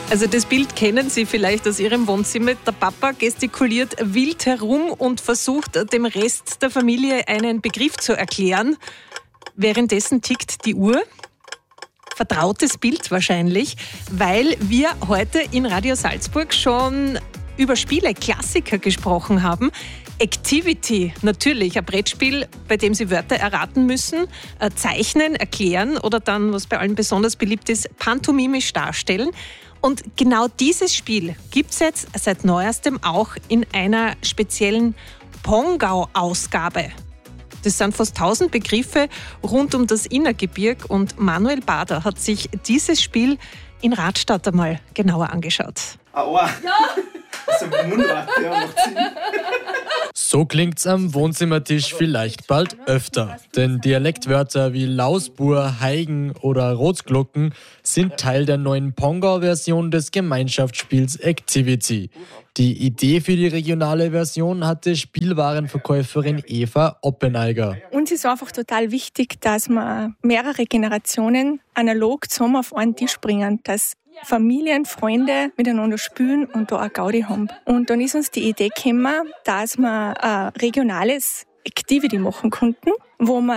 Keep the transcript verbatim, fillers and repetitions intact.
Also das Bild kennen Sie vielleicht aus Ihrem Wohnzimmer. Der Papa gestikuliert wild herum und versucht, dem Rest der Familie einen Begriff zu erklären. Währenddessen tickt die Uhr. Vertrautes Bild wahrscheinlich, weil wir heute in Radio Salzburg schon über Spiele, Klassiker gesprochen haben. Activity, natürlich, ein Brettspiel, bei dem Sie Wörter erraten müssen, äh, zeichnen, erklären oder dann, was bei allen besonders beliebt ist, pantomimisch darstellen. Und genau dieses Spiel gibt es jetzt seit neuestem auch in einer speziellen Pongau-Ausgabe. Das sind fast tausend Begriffe rund um das Innergebirg und Manuel Bader hat sich dieses Spiel in Radstadt einmal genauer angeschaut. Aua! Ja! Das ist ein Mundart, ja, macht Sinn. So klingt's am Wohnzimmertisch vielleicht bald öfter. Denn Dialektwörter wie Lausbur, Heigen oder Rotglocken sind Teil der neuen Pongau-Version des Gemeinschaftsspiels Activity. Die Idee für die regionale Version hatte Spielwarenverkäuferin Eva Oppeneiger. Uns ist einfach total wichtig, dass wir mehrere Generationen analog zusammen auf einen Tisch bringen, dass Familien, Freunde miteinander spielen und da eine Gaudi haben. Und dann ist uns die Idee gekommen, dass wir ein regionales Activity machen konnten, wo wir